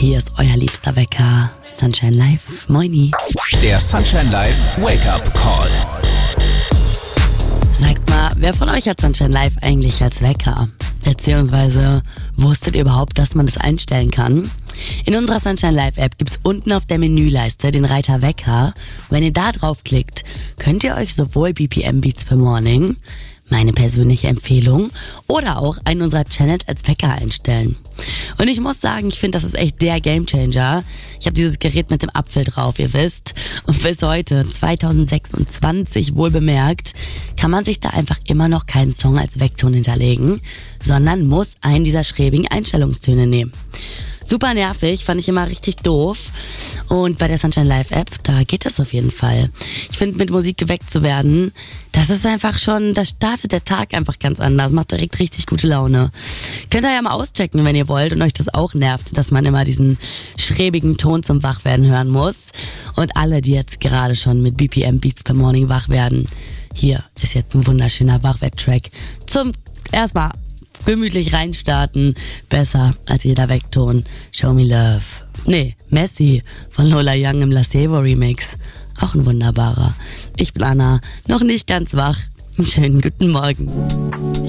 Hier ist euer liebster Wecker, Sunshine Live. Moini. Der Sunshine Live Wake-up Call. Sagt mal, wer von euch hat Sunshine Live eigentlich als Wecker? Beziehungsweise, wusstet ihr überhaupt, dass man das einstellen kann? In unserer Sunshine Live App gibt's unten auf der Menüleiste den Reiter Wecker. Und wenn ihr da draufklickt, könnt ihr euch sowohl BPM Beats per Morning, meine persönliche Empfehlung, oder auch einen unserer Channels als Wecker einstellen. Und ich muss sagen, ich finde, das ist echt der Gamechanger. Ich habe dieses Gerät mit dem Apfel drauf, ihr wisst. Und bis heute, 2026 wohl bemerkt, kann man sich da einfach immer noch keinen Song als Weckton hinterlegen, sondern muss einen dieser schräbigen Einstellungstöne nehmen. Super nervig, fand ich immer richtig doof. Und bei der Sunshine Live App, da geht es auf jeden Fall. Ich finde, mit Musik geweckt zu werden, das ist einfach schon, da startet der Tag einfach ganz anders, macht direkt richtig gute Laune. Könnt ihr ja mal auschecken, wenn ihr wollt und euch das auch nervt, dass man immer diesen schräbigen Ton zum Wachwerden hören muss. Und alle, die jetzt gerade schon mit BPM Beats per Morning wach werden, hier ist jetzt ein wunderschöner Wachwert-Track zum erstmal gemütlich reinstarten, besser als jeder Weckton. Show Me Love. Nee, Messi von Lola Young im Lascevo Remix. Auch ein wunderbarer. Ich bin Anna, noch nicht ganz wach. Einen schönen guten Morgen.